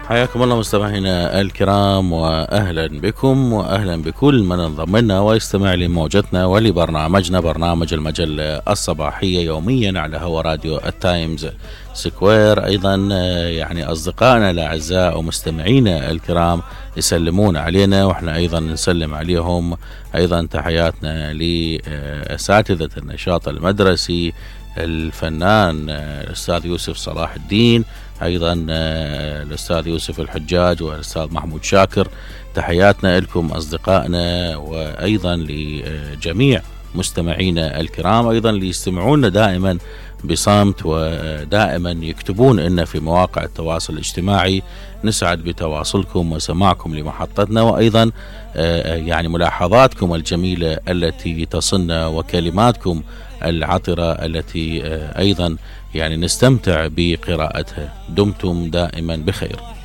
حياكم الله مستمعينا الكرام، وأهلا بكم وأهلا بكل من انضم لنا ويستمع لموجتنا ولبرنامجنا برنامج المجلة الصباحية يوميا على هوا راديو التايمز سكوير. أيضا يعني أصدقائنا الأعزاء ومستمعينا الكرام يسلمون علينا وإحنا أيضا نسلم عليهم. أيضا تحياتنا لأساتذة النشاط المدرسي، الفنان الأستاذ يوسف صلاح الدين، أيضا الأستاذ يوسف الحجاج والأستاذ محمود شاكر. تحياتنا لكم أصدقائنا، وأيضا لجميع مستمعينا الكرام أيضا اللي يستمعون دائما بصمت ودائما يكتبون لنا في مواقع التواصل الاجتماعي. نسعد بتواصلكم وسماعكم لمحطتنا، وأيضا يعني ملاحظاتكم الجميلة التي تصلنا وكلماتكم العطرة التي أيضا يعني نستمتع بقراءتها. دمتم دائما بخير.